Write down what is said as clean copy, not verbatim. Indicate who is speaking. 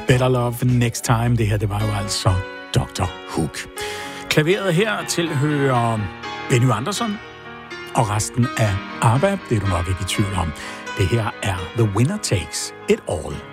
Speaker 1: Better Love Next Time. Det her, det var jo altså Dr. Hook. Klaveret her tilhører Benny Andersson og resten af ABBA. Det er du nok ikke i tvivl om. Det her er The Winner Takes It All.